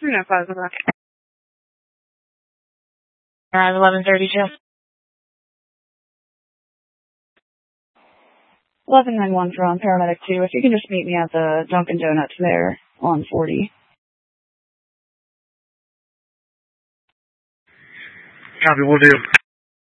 395 over. Arrive 1132. 1191 from Paramedic 2. If you can just meet me at the Dunkin' Donuts there on 40. Copy, will do.